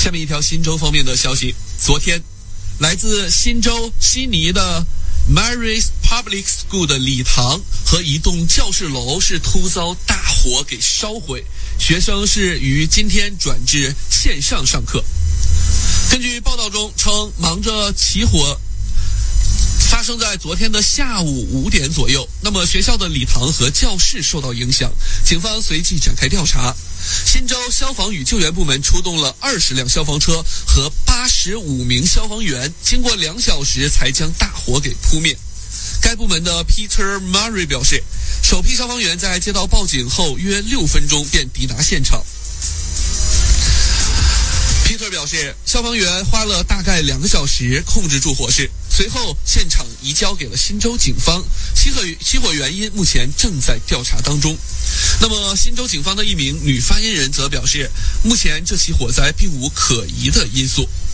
下面一条新州方面的消息，昨天来自新州悉尼的 Mary's Public School 的礼堂和一栋教室楼是突遭大火给烧毁，学生是于今天转至线上上课。根据报道中称，忙着起火发生在昨天的下午5点左右，那么学校的礼堂和教室受到影响，警方随即展开调查。新州消防与救援部门出动了20辆消防车和85名消防员，经过2小时才将大火给扑灭。该部门的 Peter Murray 表示，首批消防员在接到报警后约6分钟便抵达现场。Peter 表示，消防员花了大概2个小时控制住火势，随后现场移交给了新州警方，起火原因目前正在调查当中。那么新州警方的一名女发言人则表示，目前这起火灾并无可疑的因素。